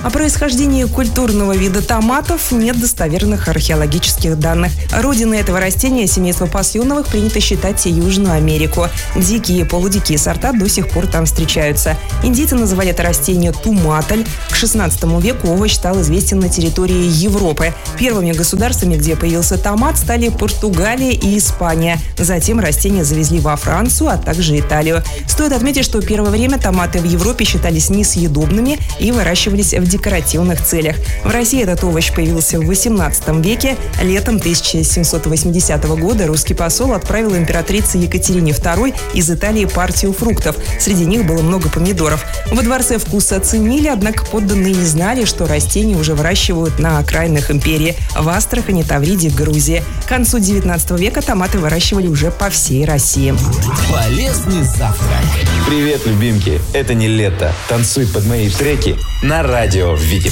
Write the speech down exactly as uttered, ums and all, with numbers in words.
О происхождении культурного вида томатов нет достоверных археологических данных. Родиной этого растения семейства пасьоновых принято считать Южную Америку. Дикие и полудикие сорта до сих пор там встречаются. Индийцы называли это растение туматль. К шестнадцатому веку овощ стал известен на территории Европы. Первыми государствами, где появился томат, стали Португалия и Испания. Затем растения завезли во Францию, а также Италию. Стоит отметить, что первое время томаты в Европе считались несъедобными и выращивались в декоративных целях. В России этот овощ появился в восемнадцатом веке. Летом тысяча семьсот восьмидесятого года русский посол отправил императрице Екатерине второй из Италии партию фруктов. Среди них было много помидоров. Во дворце вкус оценили, однако подданные не знали, что растения уже выращивают на окраинах империи – в Астрахани, Тавриде, Грузии. К концу девятнадцатого века томаты выращивали уже по всей России. Полезный завтрак. Привет, любимки! Это не лето. Танцуй под мои треки на радио Витебск.